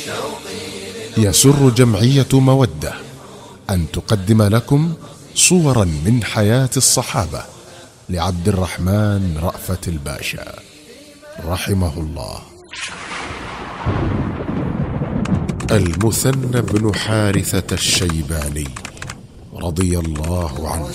يسر جمعية مودة أن تقدم لكم صورا من حياة الصحابة لعبد الرحمن رأفت الباشا رحمه الله. المثنى بن حارثة الشيباني رضي الله عنه